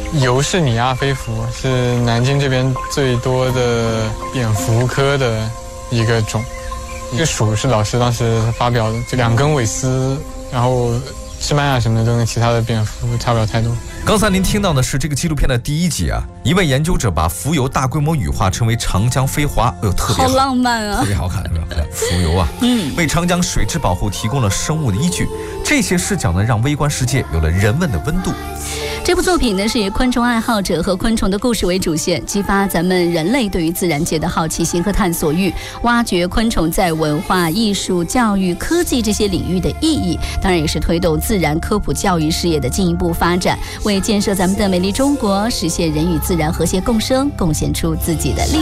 尤氏拟亚飞蝠是南京这边最多的蝙蝠科的一个种。这个属是老师当时发表的，就2根尾丝，然后翅脉啊什么的都跟其他的蝙蝠差不了太多。 刚才您听到的是这个纪录片的第1集啊，一位研究者把蜉蝣大规模羽化成为长江飞华，特别好浪漫啊， 特别好看，是吧？蜉蝣啊，为长江水质保护提供了生物的依据。这些视角呢，让微观世界有了人文的温度。 这部作品呢是以昆虫爱好者和昆虫的故事为主线，激发咱们人类对于自然界的好奇心和探索欲，挖掘昆虫在文化、艺术、教育、科技这些领域的意义，当然也是推动自然科普教育事业的进一步发展，为建设咱们的美丽中国，实现人与自然和谐共生，贡献出自己的力量。